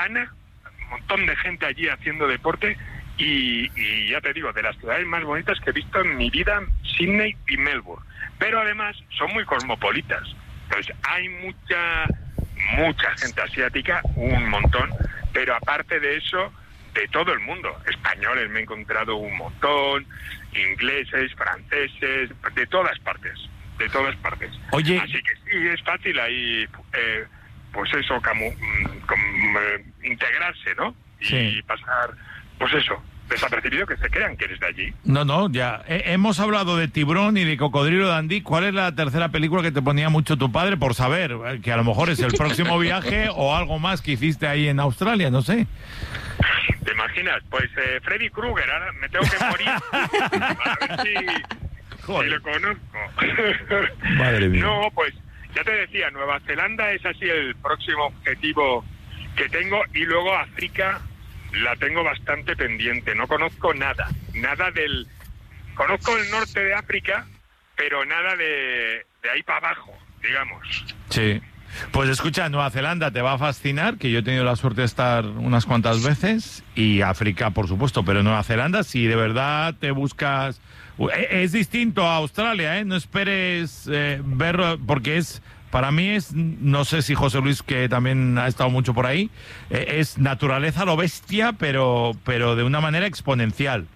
Ana, un montón de gente allí haciendo deporte, y ya te digo, de las ciudades más bonitas que he visto en mi vida, Sydney y Melbourne. Pero además son muy cosmopolitas. Entonces hay mucha gente asiática, un montón, pero aparte de eso, de todo el mundo. Españoles me he encontrado un montón, ingleses, franceses, de todas partes. Oye, así que sí, es fácil ahí, pues eso, integrarse, ¿no? Sí. Y pasar, pues eso, desapercibido, que se crean que eres de allí. No, ya. Hemos hablado de Tiburón y de Cocodrilo Dundee. ¿Cuál es la tercera película que te ponía mucho tu padre por saber? Que a lo mejor es el próximo viaje o algo más que hiciste ahí en Australia, no sé. ¿Te imaginas? Pues Freddy Krueger, ahora me tengo que morir para ver si lo conozco. Madre mía. No, pues ya te decía, Nueva Zelanda es así el próximo objetivo que tengo, y luego África la tengo bastante pendiente. No conozco nada conozco el norte de África, pero nada de ahí para abajo, digamos. Sí. Pues escucha, Nueva Zelanda te va a fascinar, que yo he tenido la suerte de estar unas cuantas veces, y África, por supuesto, pero Nueva Zelanda, si de verdad te buscas... Es distinto a Australia, ¿eh? No esperes verlo, porque para mí es, no sé si José Luis, que también ha estado mucho por ahí, es naturaleza a lo bestia, pero de una manera exponencial.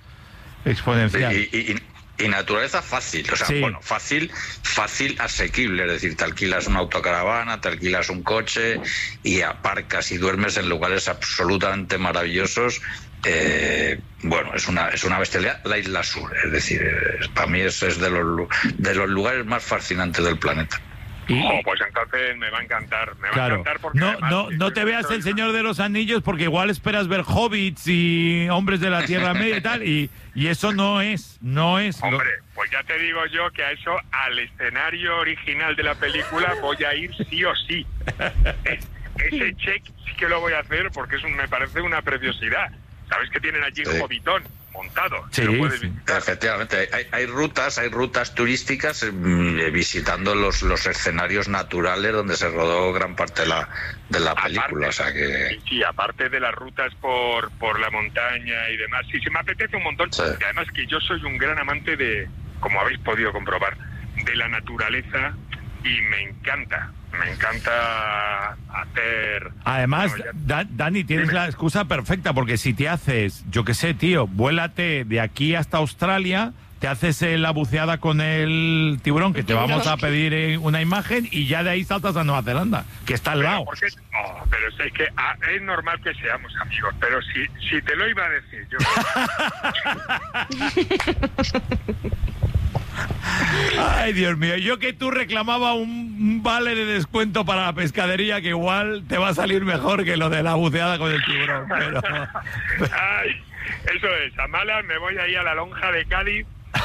Y naturaleza fácil, o sea, sí. Bueno, fácil, asequible, es decir, te alquilas una autocaravana, te alquilas un coche y aparcas y duermes en lugares absolutamente maravillosos. Bueno, es una bestialidad. La Isla Sur, es decir, para mí es de los lugares más fascinantes del planeta. Pues entonces me va a encantar. Claro. Porque no te veas El Señor de los Anillos, porque igual esperas ver hobbits y hombres de la Tierra Media y tal, y eso no es. Hombre, pues ya te digo yo que a eso, al escenario original de la película, voy a ir sí o sí. Ese check sí que lo voy a hacer, porque me parece una preciosidad. ¿Sabes que tienen allí un hobbitón montado? Sí, sí. Efectivamente, hay rutas turísticas visitando los escenarios naturales donde se rodó gran parte de la película, aparte, o sea que... Sí, aparte de las rutas por la montaña y demás, sí, me apetece un montón, sí. Y además que yo soy un gran amante de, como habéis podido comprobar, de la naturaleza, y me encanta hacer... Además, Dani, tienes la excusa perfecta, porque si te haces, yo qué sé, tío, vuélate de aquí hasta Australia, te haces la buceada con el tiburón, que te vamos a pedir una imagen, y ya de ahí saltas a Nueva Zelanda, que está al lado. Pero es que es normal que seamos amigos, pero si te lo iba a decir yo... Ay, Dios mío, yo que tú reclamaba un vale de descuento para la pescadería, que igual te va a salir mejor que lo de la buceada con el tiburón, pero... Ay, eso es, a malas me voy ahí a la lonja de Cádiz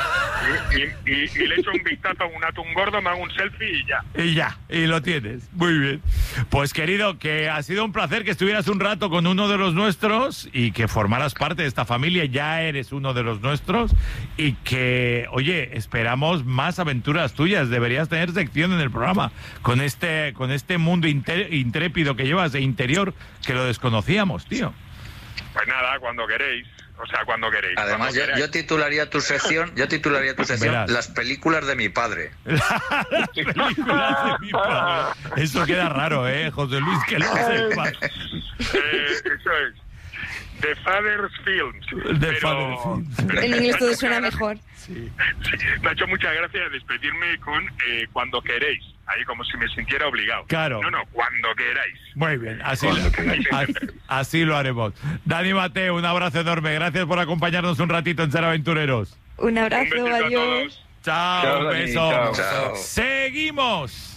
y le echo un vistazo a un atún gordo, me hago un selfie y ya. Y lo tienes. Muy bien. Pues querido, que ha sido un placer que estuvieras un rato con uno de los nuestros y que formaras parte de esta familia. Ya eres uno de los nuestros y que, oye, esperamos más aventuras tuyas. Deberías tener sección en el programa con este mundo intrépido que llevas de interior, que lo desconocíamos, tío. Pues nada, cuando queréis. O sea, cuando queréis. Además, yo titularía tu sección, Verás. Las películas de mi padre. Las películas de mi padre. Eso queda raro, José Luis, que lo sepas. Eso es. The Father's Films. Father's Films. En inglés todo suena mejor. Sí. Me ha hecho muchas gracias despedirme con cuando queréis. Ahí como si me sintiera obligado. Claro. No, cuando queráis. Muy bien, así lo haremos. Dani Mateo, un abrazo enorme. Gracias por acompañarnos un ratito en Ser Aventureros. Un abrazo, adiós. Chao, un beso. Chao. Seguimos.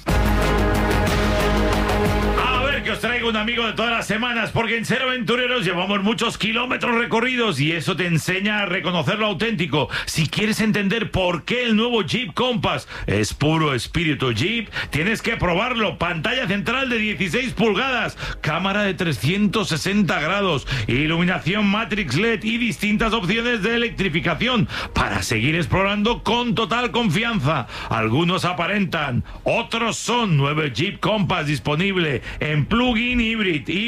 A ver, que os traigo un amigo de todas las semanas, porque en Ser Aventureros llevamos muchos kilómetros recorridos y eso te enseña a reconocer lo auténtico. Si quieres entender por qué el nuevo Jeep Compass es puro espíritu Jeep, tienes que probarlo. Pantalla central de 16 pulgadas, cámara de 360 grados, iluminación Matrix LED y distintas opciones de electrificación para seguir explorando con total confianza. Algunos aparentan, otros son. Nuevo Jeep Compass disponible en plug-in hybrid y